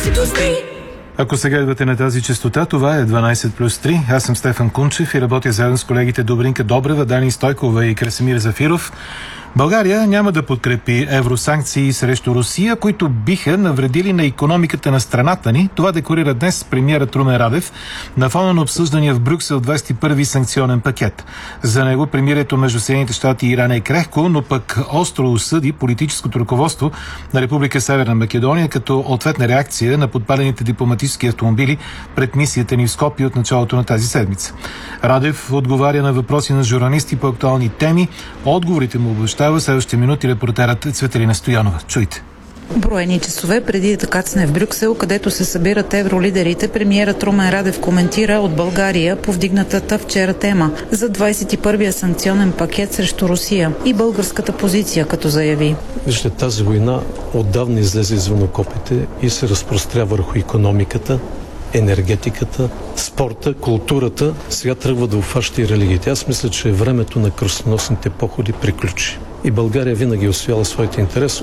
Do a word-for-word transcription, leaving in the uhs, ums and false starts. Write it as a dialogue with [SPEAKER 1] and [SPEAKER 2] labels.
[SPEAKER 1] дванайсет плюс три.
[SPEAKER 2] Ако сега идвате на тази честота, това е дванайсет плюс три. Аз съм Стефан Кунчев и работя заедно с колегите Добринка Добрева, Дани Стойкова и Красимир Зафиров. България няма да подкрепи евросанкции срещу Русия, които биха навредили на икономиката на страната ни. Това декларира днес премиерът Румен Радев на фона на обсъждания в Брюксел двайсет и първи санкционен пакет. За него примирието между Съединените щати и Иран е крехко, но пък остро осъди политическото ръководство на Република Северна Македония като ответна реакция на подпалените дипломатически автомобили пред мисията ни в Скопие от началото на тази седмица. Радев отговаря на въпроси на журналисти по актуални теми. Отговорите му обещава в следващите минути репортерът Цветелина Стоянова. Чуйте.
[SPEAKER 3] Броени часове преди да кацне в Брюксел, където се събират евролидерите, премиерът Румен Радев коментира от България повдигнатата вчера тема за двайсет и първия санкционен пакет срещу Русия и българската позиция, като заяви.
[SPEAKER 4] Вижте, тази война отдавна излезе извън окопите и се разпростря върху икономиката, енергетиката, спорта, културата. Сега тръгва да обхваща и религиите. Аз мисля, че времето на кръстоносните походи приключи. И България винаги е усвояла своите интерес,